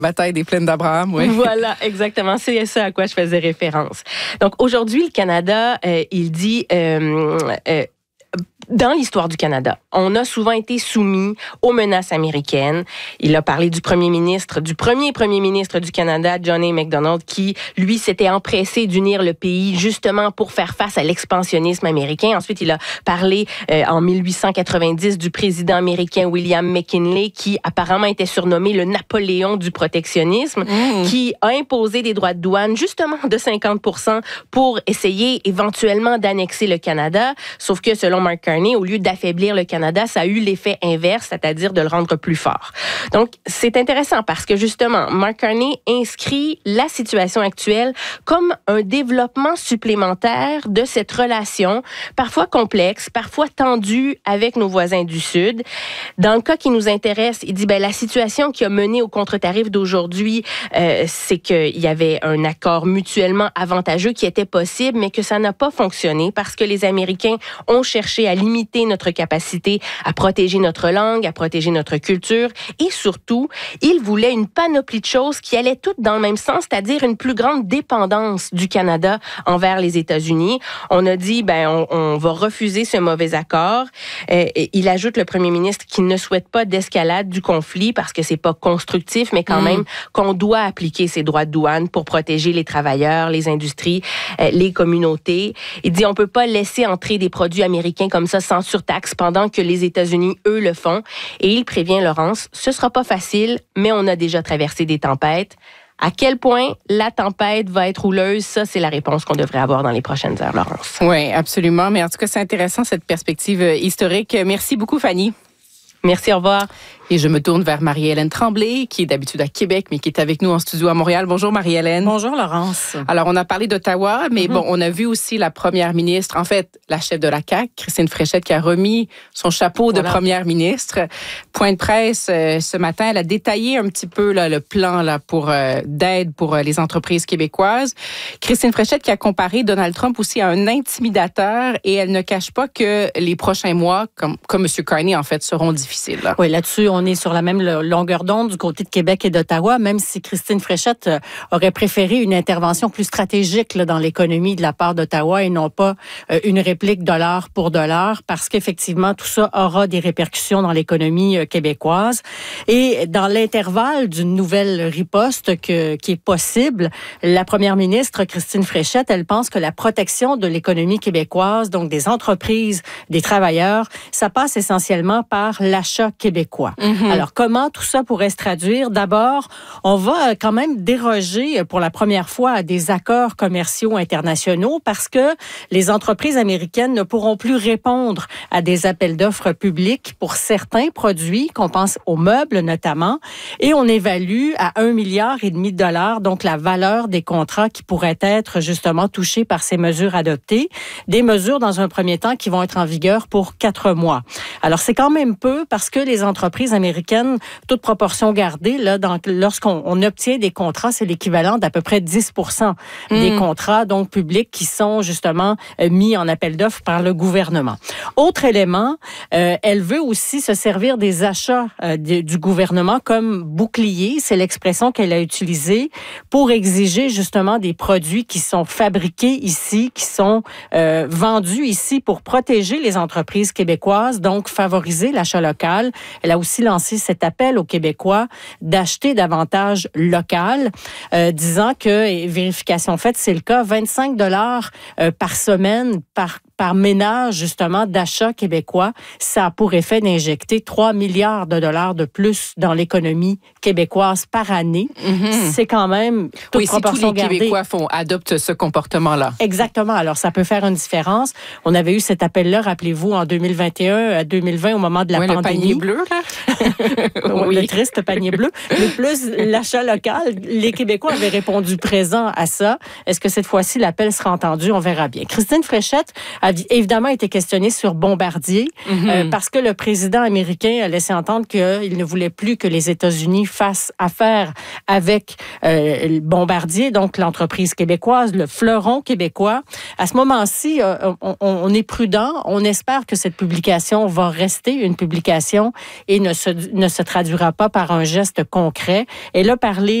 Bataille des plaines d'Abraham, oui. Voilà, exactement. C'est ça à quoi je faisais référence. Donc, aujourd'hui, le Canada, il dit... dans l'histoire du Canada, on a souvent été soumis aux menaces américaines. Il a parlé du premier ministre du Canada, John A. Macdonald, qui, lui, s'était empressé d'unir le pays justement pour faire face à l'expansionnisme américain. Ensuite, il a parlé en 1890 du président américain William McKinley, qui apparemment était surnommé le Napoléon du protectionnisme, qui a imposé des droits de douane justement de 50% pour essayer éventuellement d'annexer le Canada. Sauf que selon Mark Carney, au lieu d'affaiblir le Canada, ça a eu l'effet inverse, c'est-à-dire de le rendre plus fort. Donc, c'est intéressant parce que justement, Mark Carney inscrit la situation actuelle comme un développement supplémentaire de cette relation, parfois complexe, parfois tendue avec nos voisins du Sud. Dans le cas qui nous intéresse, il dit, la situation qui a mené au contre-tarif d'aujourd'hui, c'est qu'il y avait un accord mutuellement avantageux qui était possible, mais que ça n'a pas fonctionné parce que les Américains ont cherché à limiter notre capacité à protéger notre langue, à protéger notre culture et surtout, ils voulaient une panoplie de choses qui allaient toutes dans le même sens, c'est-à-dire une plus grande dépendance du Canada envers les États-Unis. On a dit, on va refuser ce mauvais accord. Il ajoute, le premier ministre, qu'il ne souhaite pas d'escalade du conflit parce que c'est pas constructif, mais quand même qu'on doit appliquer ces droits de douane pour protéger les travailleurs, les industries, les communautés. Il dit, on peut pas laisser entrer des produits américains comme ça sans surtaxe pendant que les États-Unis, eux, le font. Et il prévient Laurence, ce sera pas facile, mais on a déjà traversé des tempêtes. À quel point la tempête va être houleuse, ça, c'est la réponse qu'on devrait avoir dans les prochaines heures, Laurence. Oui, absolument. Mais en tout cas, c'est intéressant, cette perspective historique. Merci beaucoup, Fanny. Merci, au revoir. Et je me tourne vers Marie-Hélène Tremblay, qui est d'habitude à Québec, mais qui est avec nous en studio à Montréal. Bonjour, Marie-Hélène. Bonjour, Laurence. Alors, on a parlé d'Ottawa, mais on a vu aussi la première ministre, en fait, la chef de la CAQ, Christine Fréchette, qui a remis son chapeau de première ministre. Point de presse ce matin, elle a détaillé un petit peu le plan d'aide pour les entreprises québécoises. Christine Fréchette qui a comparé Donald Trump aussi à un intimidateur et elle ne cache pas que les prochains mois, comme M. Carney, en fait, seront difficiles. Là. Oui, là-dessus, on est sur la même longueur d'onde du côté de Québec et d'Ottawa, même si Christine Fréchette aurait préféré une intervention plus stratégique dans l'économie de la part d'Ottawa et non pas une réplique dollar pour dollar, parce qu'effectivement, tout ça aura des répercussions dans l'économie québécoise. Et dans l'intervalle d'une nouvelle riposte qui est possible, la première ministre, Christine Fréchette, elle pense que la protection de l'économie québécoise, donc des entreprises, des travailleurs, ça passe essentiellement par l'achat québécois. Alors, comment tout ça pourrait se traduire? D'abord, on va quand même déroger pour la première fois à des accords commerciaux internationaux parce que les entreprises américaines ne pourront plus répondre à des appels d'offres publics pour certains produits, qu'on pense aux meubles notamment, et on évalue à 1,5 milliard de dollars, donc la valeur des contrats qui pourraient être justement touchés par ces mesures adoptées. Des mesures, dans un premier temps, qui vont être en vigueur pour 4 mois. Alors, c'est quand même peu parce que les entreprises américaines, toute proportion gardée, lorsqu'on obtient des contrats, c'est l'équivalent d'à peu près 10% des contrats donc publics qui sont justement mis en appel d'offres par le gouvernement. Autre élément, elle veut aussi se servir des achats du gouvernement comme bouclier, c'est l'expression qu'elle a utilisée, pour exiger justement des produits qui sont fabriqués ici, qui sont vendus ici pour protéger les entreprises québécoises, donc favoriser l'achat local. Elle a aussi lancé cet appel aux Québécois d'acheter davantage local, disant que, vérification faite, c'est le cas, 25 $ par semaine, par ménage, justement, d'achat québécois, ça a pour effet d'injecter 3 milliards de dollars de plus dans l'économie québécoise par année. C'est quand même toute proportion gardée. Si tous les Québécois adoptent ce comportement-là. Exactement. Alors, ça peut faire une différence. On avait eu cet appel-là, rappelez-vous, en 2021 à 2020, au moment de la pandémie. Le panier bleu, là. Oui. Le triste panier bleu. Mais plus l'achat local, les Québécois avaient répondu présent à ça. Est-ce que cette fois-ci, l'appel sera entendu? On verra bien. Christine Fréchette a a évidemment été questionné sur Bombardier, parce que le président américain a laissé entendre qu'il ne voulait plus que les États-Unis fassent affaire avec Bombardier, donc l'entreprise québécoise, le fleuron québécois. À ce moment-ci, on est prudent. On espère que cette publication va rester une publication et ne se traduira pas par un geste concret. Elle a parlé